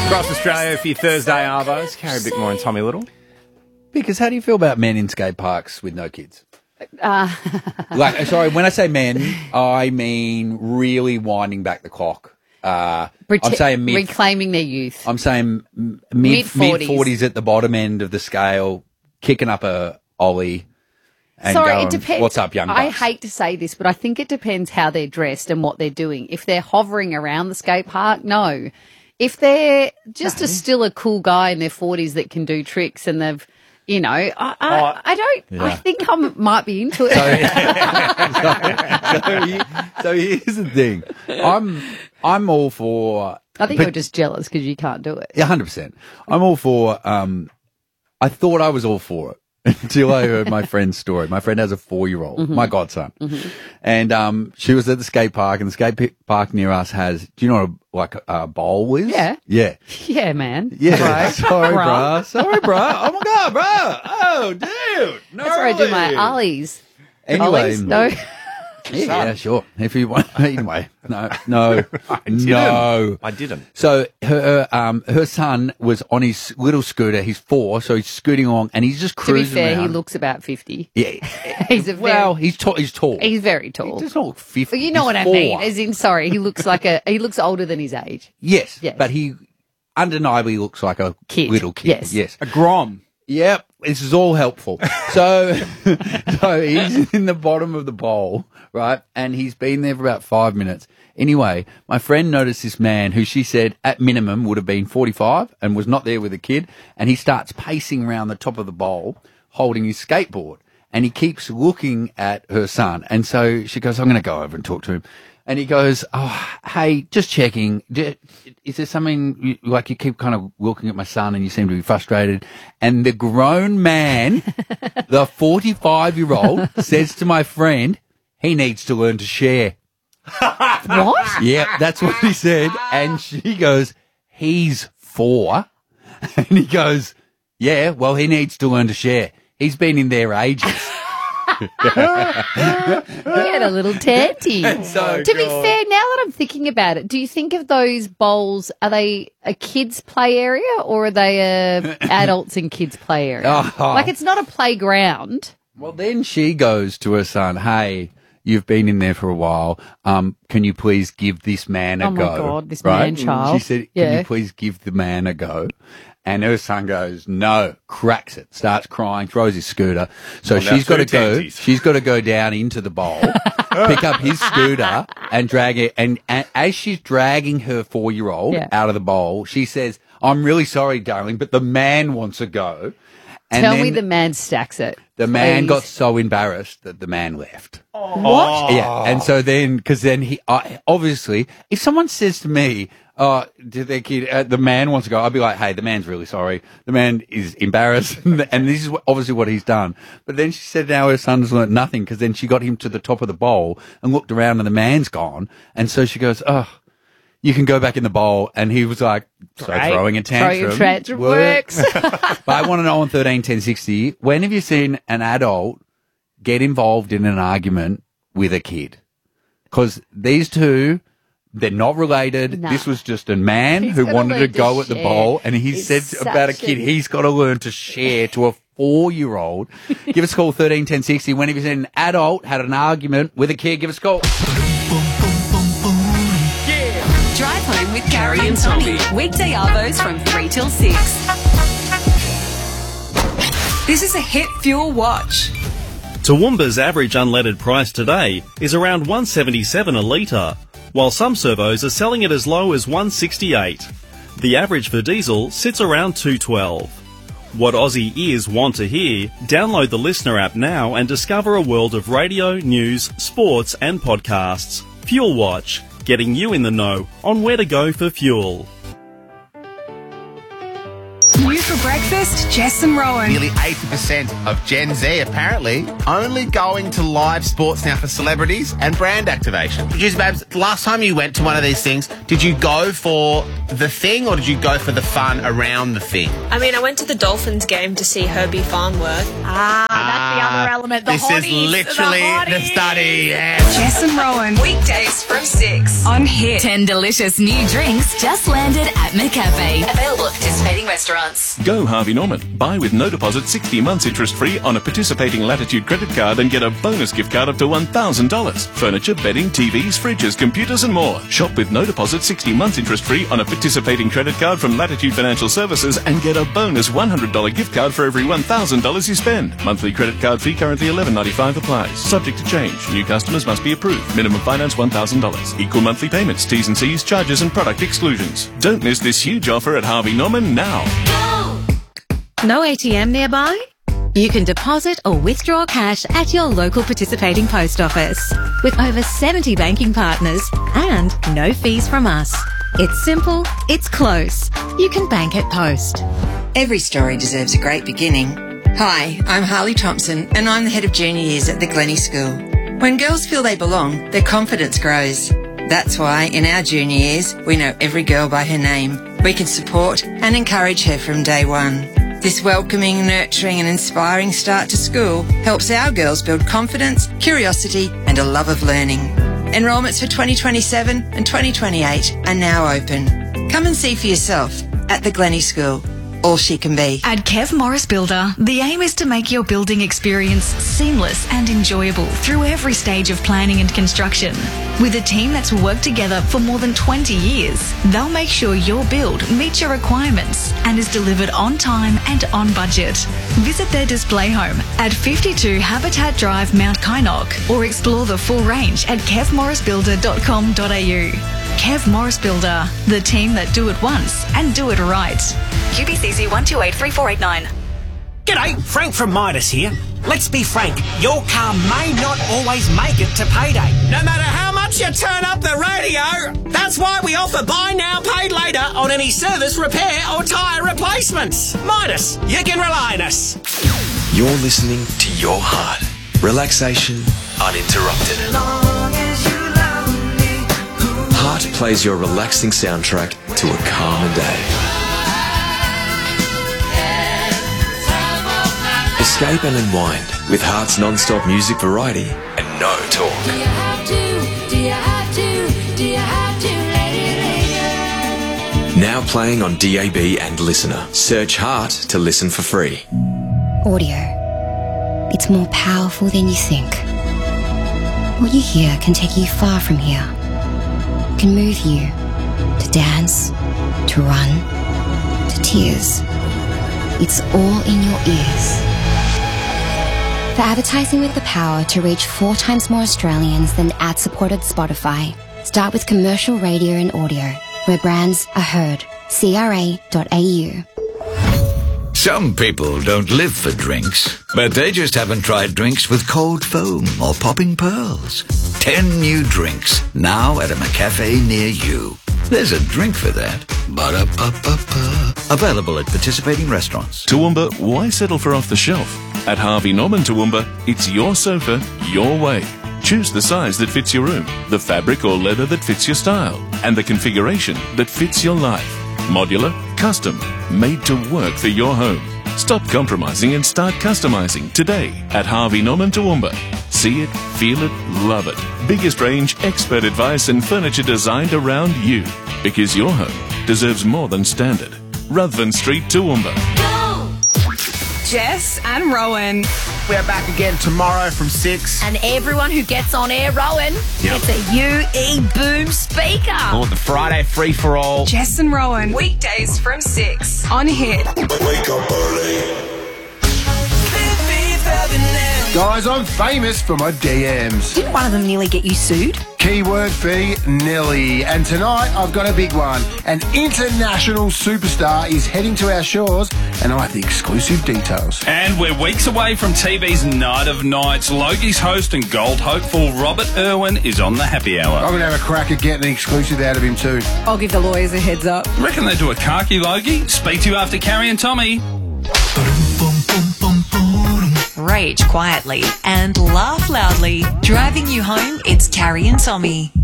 Across Australia for your Thursday Arvos. Carrie Bickmore and Tommy Little. Because how do you feel about men in skate parks with no kids? Sorry, when I say men, I mean really winding back the clock. I'm saying reclaiming their youth. I'm saying mid-40s at the bottom end of the scale, kicking up a ollie. And it depends. What's up, young bucks? I hate to say this, but I think it depends how they're dressed and what they're doing. If they're hovering around the skate park, no. If they're just still a cool guy in their 40s that can do tricks and they've, I think I might be into it. So here's the thing. I'm all for... I think you're just jealous because you can't do it. Yeah, 100%. I'm all for... I thought I was all for it until I heard my friend's story. My friend has a 4-year-old, my godson. Mm-hmm. And she was at the skate park, and the skate park near us has... Do you know what a bowl is? Yeah. Yeah. Yeah, man. Yeah. Right. Sorry, bro. Sorry, bro. Oh, my God, bro. Oh, dude. No. That's where I do my ollies. Anyway. Ollies? No. Yeah, sure. If you want, anyway, no, I didn't. So her son was on his little scooter. He's 4, so he's scooting along, and he's just cruising. To be fair, around. he looks about 50. Yeah, he's he's tall. He's tall. He's very tall. He does not look 50. Well, you know he's what 4. I mean? As in, sorry, he looks older than his age. Yes, but he undeniably looks like a little kid. Yes, a grom. Yep, this is all helpful. So he's in the bottom of the bowl, right? And he's been there for about 5 minutes. Anyway, my friend noticed this man who she said at minimum would have been 45 and was not there with a kid. And he starts pacing around the top of the bowl, holding his skateboard. And he keeps looking at her son. And so she goes, I'm going to go over and talk to him. And he goes, oh, hey, just checking. Is there something, you keep kind of looking at my son and you seem to be frustrated. And the grown man, the 45-year-old, says to my friend, he needs to learn to share. What? Yeah, that's what he said. And she goes, he's 4. And he goes, yeah, well, he needs to learn to share. He's been in there ages. He had a little tanty. To be fair, now that I'm thinking about it, do you think of those bowls, are they a kids' play area or are they adults and kids' play area? Like it's not a playground. Well, then she goes to her son, hey, you've been in there for a while. Can you please give this man a go? Oh, my God, this man-child. She said, can you please give the man a go? And her son goes, no, cracks it, starts crying, throws his scooter. So she's got to go. She's got to go down into the bowl, pick up his scooter and drag it. And as she's dragging her 4-year-old out of the bowl, she says, I'm really sorry, darling, but the man wants to go. And Tell me the man stacks it. The man got so embarrassed that the man left. What? Yeah. And so then, because then he, obviously, if someone says to me, did their kid, the man wants to go, I'd be like, hey, the man's really sorry. The man is embarrassed. And this is obviously what he's done. But then she said now her son's learnt nothing because then she got him to the top of the bowl and looked around and the man's gone. And so she goes, you can go back in the bowl. And he was like, throwing a tantrum. Works. But I want to know on 131060, when have you seen an adult get involved in an argument with a kid? Because these two, they're not related. No. This was just a man who wanted to go at the bowl, and he said about a kid, he's got to learn to share to a 4-year-old. Give us a call, 131060. When have you seen an adult had an argument with a kid? Give us a call. Drive home with Carrie and Tommy. Weekday Arvos from 3 till 6. This is a Hit Fuel Watch. Toowoomba's average unleaded price today is around $1.77 a litre, while some servos are selling it as low as $1.68. The average for diesel sits around $2.12. What Aussie ears want to hear? Download the Listener app now and discover a world of radio, news, sports and podcasts. Fuel Watch, getting you in the know on where to go for fuel. New from breakfast, Jess and Rowan. Nearly 80% of Gen Z, apparently, only going to live sports now for celebrities and brand activation. Producer Babs, last time you went to one of these things, did you go for the thing or did you go for the fun around the thing? I mean, I went to the Dolphins game to see Herbie Farnworth. That's the other element. The This hotties, is literally the study. Yeah. Jess and Rowan. Weekdays from 6 on Hit. 10 delicious new drinks just landed at McCafe. Available at participating restaurants. Go Harvey Norman. Buy with no deposit 60 months interest-free on a participating Latitude credit card and get a bonus gift card up to $1,000. Furniture, bedding, TVs, fridges, computers and more. Shop with no deposit 60 months interest-free on a participating credit card from Latitude Financial Services and get a bonus $100 gift card for every $1,000 you spend. Monthly credit card fee currently $11.95 applies. Subject to change. New customers must be approved. Minimum finance $1,000. Equal monthly payments, T's and C's, charges and product exclusions. Don't miss this huge offer at Harvey Norman now. No ATM nearby? You can deposit or withdraw cash at your local participating post office. With over 70 banking partners and no fees from us. It's simple, it's close. You can bank at Post. Every story deserves a great beginning. Hi, I'm Harley Thompson and I'm the head of junior years at the Glennie School. When girls feel they belong, their confidence grows. That's why in our junior years, we know every girl by her name. We can support and encourage her from day one. This welcoming, nurturing and inspiring start to school helps our girls build confidence, curiosity and a love of learning. Enrolments for 2027 and 2028 are now open. Come and see for yourself at the Glennie School. All she can be. At Kev Morris Builder, the aim is to make your building experience seamless and enjoyable through every stage of planning and construction. With a team that's worked together for more than 20 years, they'll make sure your build meets your requirements and is delivered on time and on budget. Visit their display home at 52 Habitat Drive, Mount Kynoch, or explore the full range at kevmorrisbuilder.com.au. Kev Morris Builder, the team that do it once and do it right. QBCC 1283489. G'day, Frank from Midas here. Let's be frank, your car may not always make it to payday. No matter how much you turn up the radio. That's why we offer buy now, pay later on any service, repair or tyre replacements. Midas, you can rely on us. You're listening to your heart. Relaxation uninterrupted. Heart plays your relaxing soundtrack to a calmer day. Escape and unwind with Heart's non-stop music variety and no talk. Do you have to? Do you have to? Do you have to? Lady? Now playing on DAB and Listener. Search Heart to listen for free. Audio. It's more powerful than you think. What you hear can take you far from here. Can move you to dance, to run, to tears. It's all in your ears. For advertising with the power to reach 4 times more Australians than ad-supported Spotify, start with commercial radio and audio, where brands are heard. CRA.au. Some people don't live for drinks, but they just haven't tried drinks with cold foam or popping pearls. 10 new drinks, now at a McCafe near you. There's a drink for that. Ba-da-ba-ba-ba. Available at participating restaurants. Toowoomba, why settle for off the shelf? At Harvey Norman Toowoomba, it's your sofa, your way. Choose the size that fits your room, the fabric or leather that fits your style, and the configuration that fits your life. Modular, custom, made to work for your home. Stop compromising and start customizing today at Harvey Norman Toowoomba. See it, feel it, love it. Biggest range, expert advice and furniture designed around you. Because your home deserves more than standard. Ruthven Street, Toowoomba. Jess and Rowan. We're back again tomorrow from 6. And everyone who gets on air, Rowan, gets a UE Boom speaker. Oh, the Friday free-for-all. Jess and Rowan. Weekdays from 6 on Hit. Wake up early. Guys, I'm famous for my DMs. Didn't one of them nearly get you sued? Keyword be Nelly. And tonight I've got a big one. An international superstar is heading to our shores and I have the exclusive details. And we're weeks away from TV's Night of Nights. Logie's host and gold hopeful Robert Irwin is on the happy hour. I'm going to have a crack at getting an exclusive out of him too. I'll give the lawyers a heads up. Reckon they do a khaki, Logie? Speak to you after Carrie and Tommy. Rage quietly and laugh loudly. Driving you home, it's Carrie and Tommy.